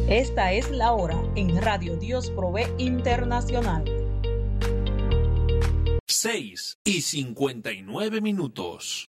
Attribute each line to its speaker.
Speaker 1: Esta es la hora en Radio Dios Provee Internacional.
Speaker 2: 6:59.